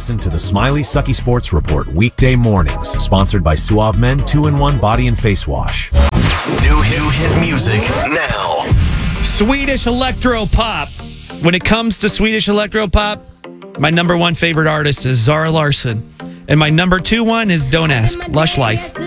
listen to the Smiley Sucky Sports Report weekday mornings, sponsored by Suave Men 2-in-1 Body and Face Wash. New hit music now. Swedish electro pop. When it comes to Swedish electro pop, my number one favorite artist is Zara Larsson. And my number two one is Don't Ask, Lush Life.